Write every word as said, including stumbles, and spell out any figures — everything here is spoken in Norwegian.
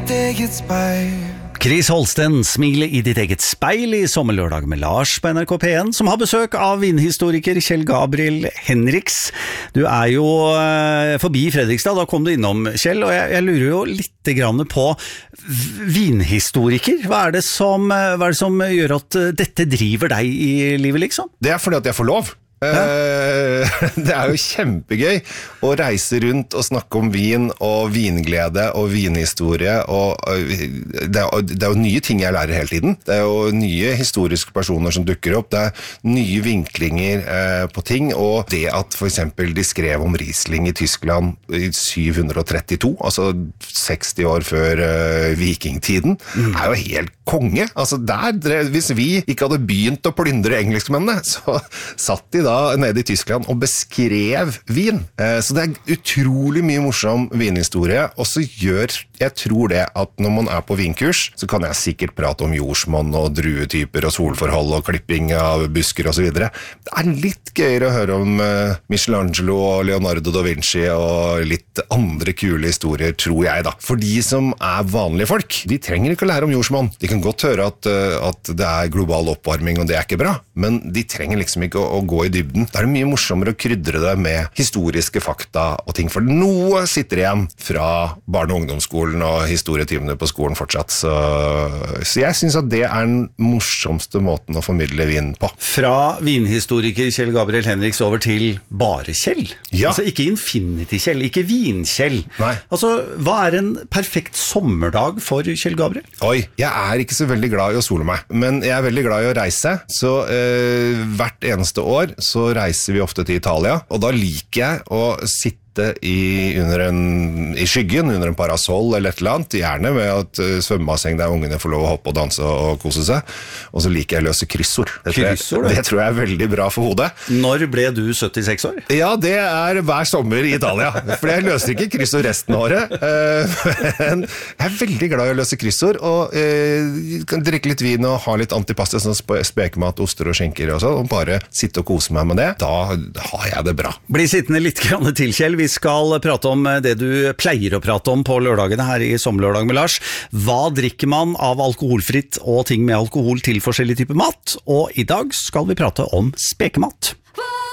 ditt eget speil. Chris Holsten, Smile i ditt eget speil i Sommerlørdag med Lars på N R K P en, som har besøk av vinhistoriker Kjell Gabriel Henriks. Du er jo eh, forbi Fredrikstad, da kom du innom, Kjell, og jeg, jeg lurer jo litt grann på vinhistoriker. Hva er det som, hva er det som gjør at dette driver deg i livet, liksom? Det er fordi at jeg får lov. Ja. Det er jo kjempegøy å reise rundt og snakke om vin og vinglede og vinhistorie, og det er, det er jo nye ting jeg lærer hele tiden. Det er jo nye historiske personer som dukker opp, det er nye vinklinger eh, på ting, og det at for eksempel de skrev om Riesling i Tyskland i syv hundre trettito, altså seksti år før eh, vikingtiden, mm. er jo helt konge. Altså der, hvis vi ikke hadde begynt å plyndre engelskmennene, så satt de da nede i Tyskland og beskrev vin. Så det er utrolig mye morsom vinhistorie, og så gjør, jeg tror det at når man er på vinkurs, så kan jeg sikkert prate om jordsmonn og druetyper og solforhold og klipping av busker og så videre. Det er litt gøyere å høre om Michelangelo og Leonardo da Vinci og litt andre kule historier, tror jeg da. For de som er vanlige folk, de trenger ikke å lære om jordsmonn. De kan godt høre at, at det er global oppvarming, og det er ikke bra, men de trenger liksom ikke å, å gå i dybden. Da er det mye morsommere å krydre det med historiske fakta og ting, for noe sitter igjen fra barne- og ungdomsskolen og historietimene på skolen fortsatt. Så, så jeg synes at det er den morsomste måten å formidle vin på. Fra vinhistoriker Kjell Gabriel Henriks over til bare Kjell. Ja. Altså ikke Infinity Kjell, ikke Vin-Kjell. Nei. Altså, hva er en perfekt sommerdag for Kjell Gabriel? Oi, jeg er ikke så veldig glad i å sole meg, men jeg er veldig glad i å reise, så eh, hvert eneste år så reiser vi ofte til Italia, og da liker jeg å sitte i, under en, i skyggen, under en parasoll eller et eller annet, gjerne med et uh, svømmebasseng der ungene får lov å hoppe og danse og kose seg, og så liker jeg å løse kryssord. Det, kryssord, tror jeg, det tror jeg er veldig bra for hodet. Når ble du syttiseks år? Ja, det er hver sommer i Italia, for jeg løser ikke kryssord resten av året, uh, men jeg er veldig glad i å løse kryssord, og uh, kan drikke litt vin og ha litt antipasta, sånn spekemat, oster og skinker og sånn, og bare sitte og kose meg med det. Da har jeg det bra. Bli sittende litt grann til, Kjell. Vi skal prate om det du pleier å prate om på lørdagene her i Sommerlørdag med Lars. Hva drikker man av alkoholfritt og ting med alkohol til forskjellige typer mat? Og i dag skal vi prate om spekemat.